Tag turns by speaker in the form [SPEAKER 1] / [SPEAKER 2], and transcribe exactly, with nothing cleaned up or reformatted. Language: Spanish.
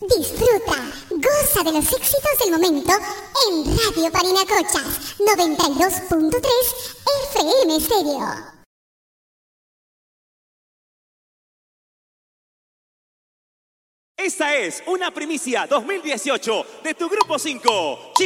[SPEAKER 1] Disfruta, goza de los éxitos del momento en Radio Parinacochas noventa y dos punto tres F M Stereo.
[SPEAKER 2] Esta es una primicia dos mil dieciocho de tu Grupo cinco.